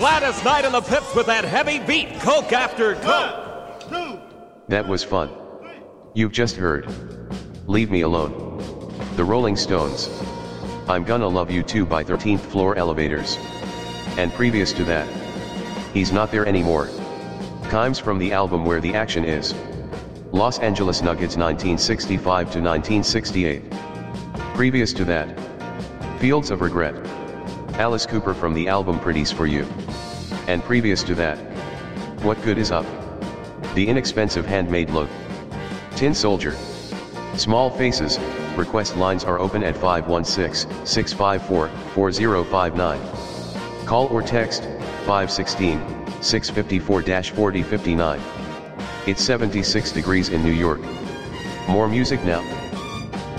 Gladys Knight and the Pips with that heavy beat, Coke after Coke. 1, 2. That was fun. You've just heard Leave Me Alone. The Rolling Stones. I'm Gonna Love You Too by 13th Floor Elevators. And previous to that, He's Not There Anymore. Chimes from the album Where the Action Is. Los Angeles Nuggets 1965 to 1968. Previous to that, Fields of Regret. Alice Cooper from the album Pretties for You. And previous to that, What Good Is Up? The Inexpensive Handmade Look. Tin Soldier. Small Faces. Request lines are open at 516-654-4059. Call or text 516-654-4059. It's 76 degrees in New York. More music now.